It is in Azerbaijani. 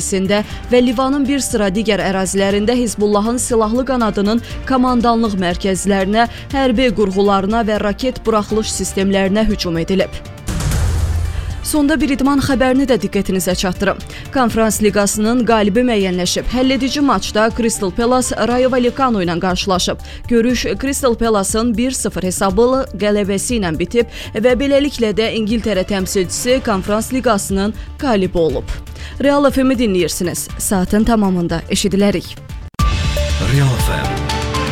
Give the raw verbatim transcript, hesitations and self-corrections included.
ərazisində və Livanın bir sıra digər ərazilərində Hizbullahın silahlı qanadının komandanlıq mərkəzlərinə, hərbi qurğularına və raket buraxılış sistemlərinə hücum edilib. Sonda bir idman xəbərini də diqqətinizə çatdırım. Konferans Liqasının qalibi müəyyənləşib. Həlledici maçda Crystal Palace Rayo Vallecano ilə qarşılaşıb. Görüş Crystal Palace'ın bir sıfır hesablı qələbəsi ilə bitib və beləliklə də İngiltərə təmsilçisi Konferans Liqasının qalibi olub. Real F M-i dinləyirsiniz. Saatın tamamında eşidilərik. Real F M